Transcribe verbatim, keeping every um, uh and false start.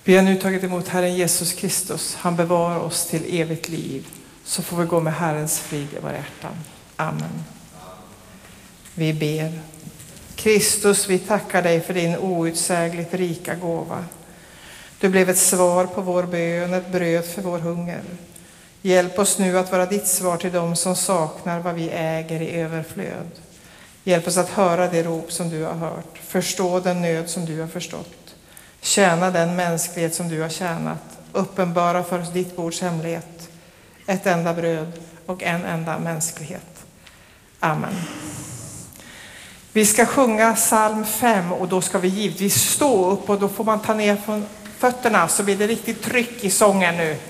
Vi har nu tagit emot Herren Jesus Kristus. Han bevarar oss till evigt liv. Så får vi gå med Herrens frid i våra hjärtan. Amen. Vi ber. Kristus, vi tackar dig för din outsägligt rika gåva. Du blev ett svar på vår bön, ett bröd för vår hunger. Hjälp oss nu att vara ditt svar till dem som saknar vad vi äger i överflöd. Hjälp oss att höra det rop som du har hört, förstå den nöd som du har förstått, tjäna den mänsklighet som du har tjänat, uppenbara för oss ditt bords hemlighet, ett enda bröd och en enda mänsklighet. Amen. Vi ska sjunga psalm fem och då ska vi givetvis stå upp och då får man ta ner från fötterna så blir det riktigt tryck i sången nu.